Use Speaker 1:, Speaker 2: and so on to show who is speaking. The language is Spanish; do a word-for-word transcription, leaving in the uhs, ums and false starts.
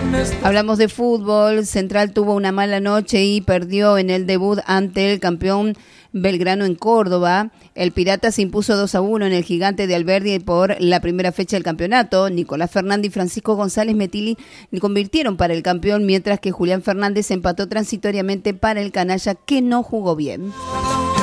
Speaker 1: Hablamos de fútbol. Central tuvo una mala noche y perdió en el debut ante el campeón Belgrano en Córdoba. El Pirata se impuso dos a uno en el Gigante de Alberdi por la primera fecha del campeonato. Nicolás Fernández y Francisco González Metilli convirtieron para el campeón, mientras que Julián Fernández empató transitoriamente para el Canalla, que no jugó bien.